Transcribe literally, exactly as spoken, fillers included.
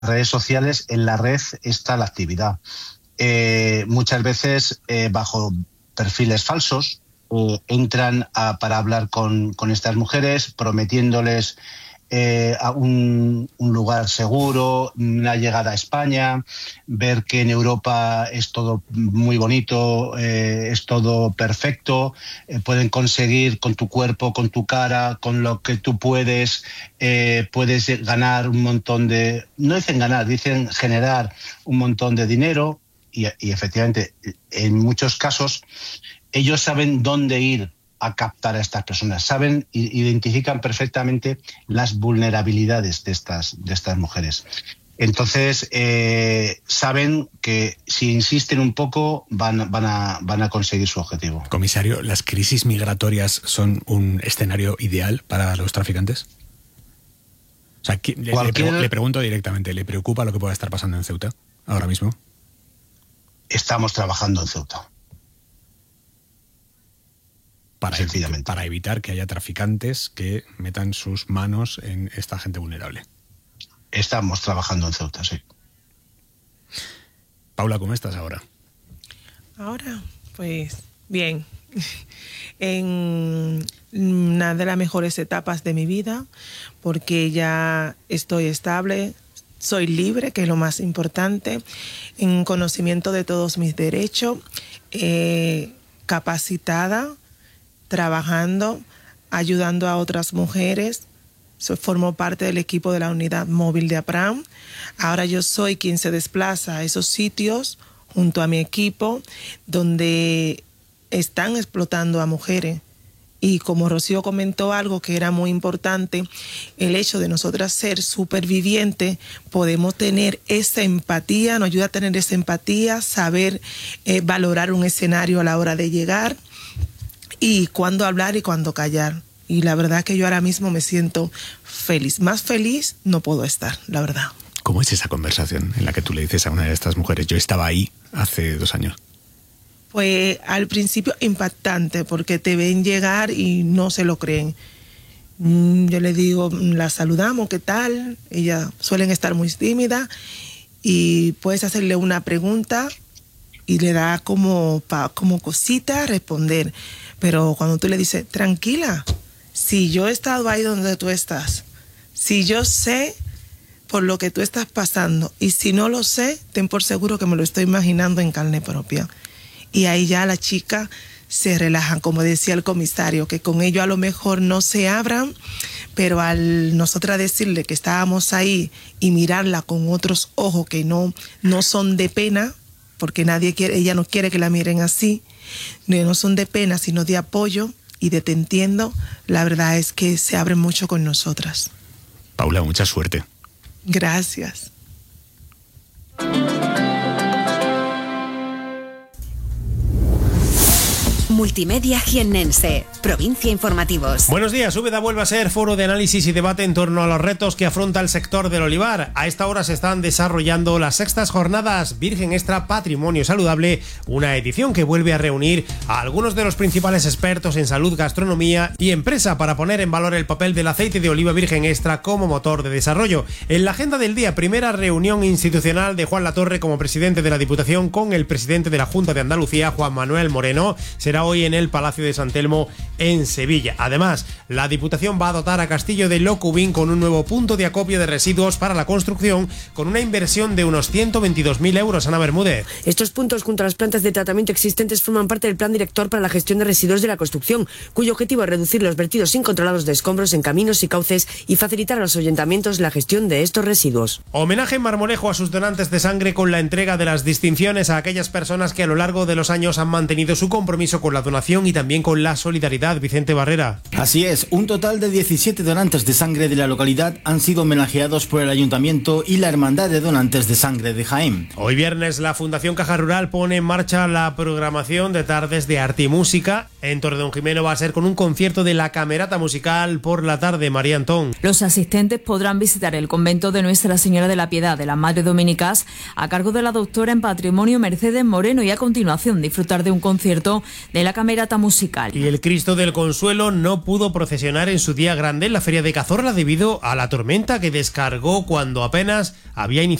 redes sociales, en la red está la actividad. Eh, muchas veces eh, bajo perfiles falsos eh, entran a, para hablar con, con estas mujeres, prometiéndoles eh, a un, un lugar seguro, una llegada a España, ver que en Europa es todo muy bonito, eh, es todo perfecto, eh, pueden conseguir con tu cuerpo, con tu cara, con lo que tú puedes, eh, puedes ganar un montón de... No dicen ganar, dicen generar un montón de dinero y, y efectivamente en muchos casos ellos saben dónde ir a captar a estas personas, saben, identifican perfectamente las vulnerabilidades de estas, de estas mujeres. Entonces, eh, saben que si insisten un poco van, van, a, van a conseguir su objetivo. Comisario, ¿las crisis migratorias son un escenario ideal para los traficantes? O sea, le, Cualquier... le, le pregunto directamente, ¿le preocupa lo que pueda estar pasando en Ceuta ahora mismo? Estamos trabajando en Ceuta. Para, ev- para evitar que haya traficantes que metan sus manos en esta gente vulnerable. Estamos trabajando en Ceuta, sí. Paula, ¿cómo estás ahora? Ahora, pues bien. En una de las mejores etapas de mi vida, porque ya estoy estable, soy libre, que es lo más importante, en conocimiento de todos mis derechos, eh, capacitada, trabajando, ayudando a otras mujeres. So, formo parte del equipo de la unidad móvil de APRAM. Ahora yo soy quien se desplaza a esos sitios junto a mi equipo donde están explotando a mujeres. Y como Rocío comentó algo que era muy importante, el hecho de nosotras ser supervivientes, podemos tener esa empatía, nos ayuda a tener esa empatía, saber eh, valorar un escenario a la hora de llegar, y cuándo hablar y cuándo callar. Y la verdad que yo ahora mismo me siento feliz. Más feliz no puedo estar, la verdad. ¿Cómo es esa conversación en la que tú le dices a una de estas mujeres, yo estaba ahí hace dos años? Pues al principio impactante, porque te ven llegar y no se lo creen. Yo le digo, la saludamos, ¿qué tal? Ellas suelen estar muy tímidas y puedes hacerle una pregunta y le da como, pa, como cosita responder. Pero cuando tú le dices, tranquila, si yo he estado ahí donde tú estás, si yo sé por lo que tú estás pasando, y si no lo sé, ten por seguro que me lo estoy imaginando en carne propia. Y ahí ya la chica se relaja, como decía el comisario, que con ello a lo mejor no se abran, pero al nosotras decirle que estábamos ahí y mirarla con otros ojos que no, no son de pena, porque nadie quiere, ella no quiere que la miren así, no son de pena, sino de apoyo y de te entiendo, la verdad es que se abren mucho con nosotras. Paula, mucha suerte. Gracias. Multimedia Jiennense, Provincia Informativos. Buenos días. Úbeda vuelve a ser foro de análisis y debate en torno a los retos que afronta el sector del olivar. A esta hora se están desarrollando las sextas jornadas Virgen Extra Patrimonio Saludable, una edición que vuelve a reunir a algunos de los principales expertos en salud, gastronomía y empresa para poner en valor el papel del aceite de oliva virgen extra como motor de desarrollo. En la agenda del día, primera reunión institucional de Juan Latorre como presidente de la Diputación con el presidente de la Junta de Andalucía, Juan Manuel Moreno. Será hoy en el Palacio de San Telmo en Sevilla. Además, la Diputación va a dotar a Castillo de Locubín con un nuevo punto de acopio de residuos para la construcción con una inversión de unos ciento veintidós mil euros. Ana Bermúdez. Estos puntos junto a las plantas de tratamiento existentes forman parte del plan director para la gestión de residuos de la construcción, cuyo objetivo es reducir los vertidos incontrolados de escombros en caminos y cauces y facilitar a los ayuntamientos la gestión de estos residuos. Homenaje en Marmolejo a sus donantes de sangre con la entrega de las distinciones a aquellas personas que a lo largo de los años han mantenido su compromiso con la donación y también con la solidaridad. Vicente Barrera. Así es, un total de diecisiete donantes de sangre de la localidad han sido homenajeados por el Ayuntamiento y la Hermandad de Donantes de Sangre de Jaén. Hoy viernes la Fundación Caja Rural pone en marcha la programación de tardes de arte y música En Torredonjimeno va a ser con un concierto de la Camerata Musical por la tarde. María Antón. Los asistentes podrán visitar el convento de Nuestra Señora de la Piedad de las Madres Dominicas a cargo de la doctora en Patrimonio Mercedes Moreno y a continuación disfrutar de un concierto de la Camerata Musical. Y el Cristo del Consuelo no pudo procesionar en su día grande en la Feria de Cazorla debido a la tormenta que descargó cuando apenas había iniciado